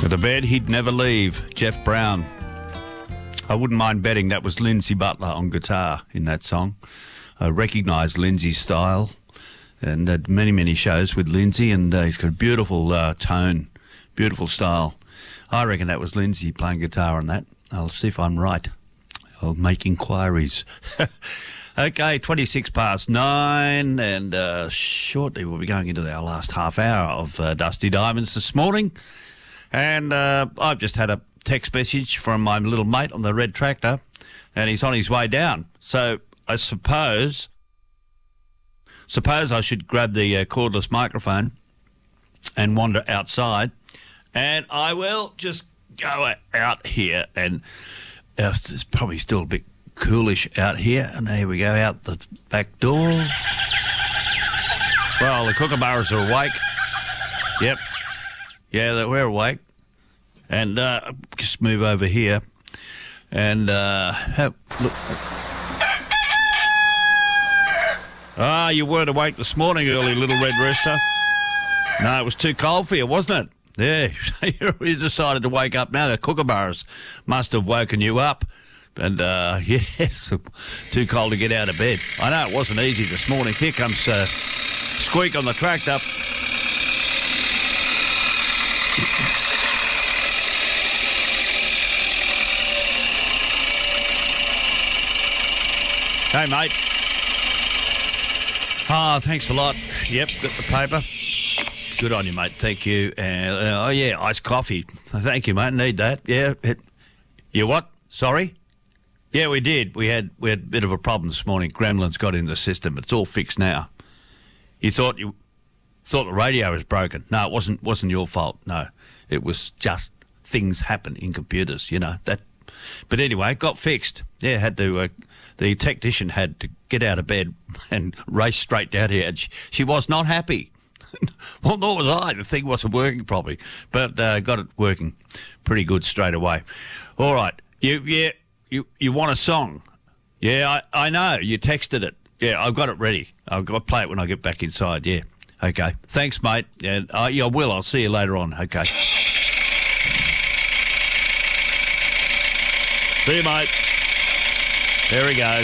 The bed he'd never leave, Jeff Brown. I wouldn't mind betting that was Lindsay Butler on guitar in that song. I recognise Lindsay's style and had many, many shows with Lindsay, and he's got a beautiful tone, beautiful style. I reckon that was Lindsay playing guitar on that. I'll see if I'm right. I'll make inquiries. Okay, 9:26, and shortly we'll be going into our last half hour of Dusty Diamonds this morning. And I've just had a text message from my little mate on the red tractor, and he's on his way down. So I suppose I should grab the cordless microphone and wander outside, and I will just go out here, and it's probably still a bit coolish out here, and there we go, out the back door. Well, the kookaburras are awake. Yep. Yeah, we're awake. And just move over here and look. You weren't awake this morning early, little red rooster. No, it was too cold for you, wasn't it? Yeah, you decided to wake up now. The kookaburras must have woken you up. And, yes, too cold to get out of bed. I know it wasn't easy this morning. Here comes Squeak on the tractor. Hey, mate. Thanks a lot. Yep, got the paper. Good on you, mate. Thank you. Iced coffee. Thank you, mate. Need that. Yeah. You what? Sorry? Yeah, we did. We had a bit of a problem this morning. Gremlins got in the system. It's all fixed now. You thought the radio was broken. No, it wasn't your fault. No, it was just things happen in computers. You know that. But anyway, it got fixed. Yeah, had to. The technician had to get out of bed and race straight down here. And she was not happy. Well, nor was I. The thing wasn't working properly, but got it working pretty good straight away. All right, You want a song? Yeah, I know. You texted it. Yeah, I've got it ready. I'll play it when I get back inside. Yeah. Okay. Thanks, mate. Yeah, I will. I'll see you later on. Okay. See you, mate. There he goes.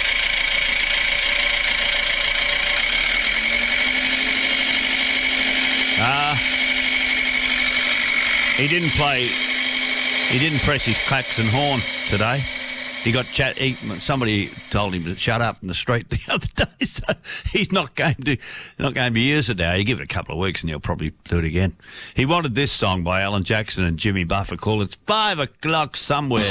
He didn't press his klaxon horn today. He got somebody told him to shut up in the street the other day, so he's not going to use it now. You give it a couple of weeks and he'll probably do it again. He wanted this song by Alan Jackson and Jimmy Buffett called "It's 5 O'Clock Somewhere."